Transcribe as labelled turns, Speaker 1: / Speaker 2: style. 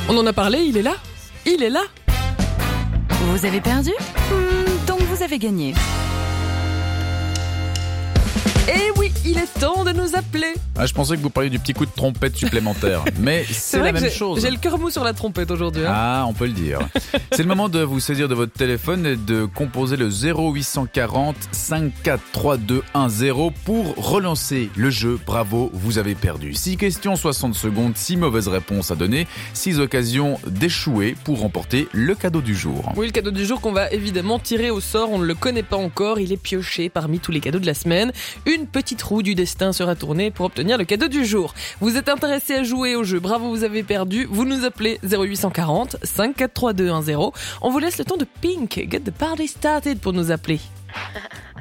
Speaker 1: On en a parlé, il est là. Il est là.
Speaker 2: Vous avez perdu ? Donc vous avez gagné.
Speaker 1: Eh oui, il est temps de nous appeler.
Speaker 3: Ah, je pensais que vous parliez du petit coup de trompette supplémentaire. Mais c'est
Speaker 1: vrai
Speaker 3: la
Speaker 1: que
Speaker 3: même chose.
Speaker 1: J'ai le cœur mou sur la trompette aujourd'hui.
Speaker 3: Ah, on peut le dire. C'est le moment de vous saisir de votre téléphone et de composer le 0840 543210 pour relancer le jeu. Bravo, vous avez perdu. 6 questions, 60 secondes, 6 mauvaises réponses à donner, 6 occasions d'échouer pour remporter le cadeau du jour.
Speaker 1: Oui, le cadeau du jour qu'on va évidemment tirer au sort, on ne le connaît pas encore, il est pioché parmi tous les cadeaux de la semaine. Une petite roue du destin sera tournée pour obtenir le cadeau du jour. Vous êtes intéressé à jouer au jeu, bravo, vous avez perdu, vous nous appelez 0840 543210. On vous laisse le temps de Pink, Get the Party Started pour nous appeler.